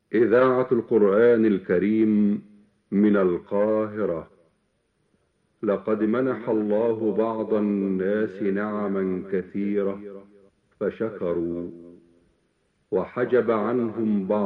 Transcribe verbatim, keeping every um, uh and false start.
إذاعة القرآن الكريم من القاهرة. لقد منح الله بعض الناس نعما كثيرة فشكروا، وحجب عنهم بعض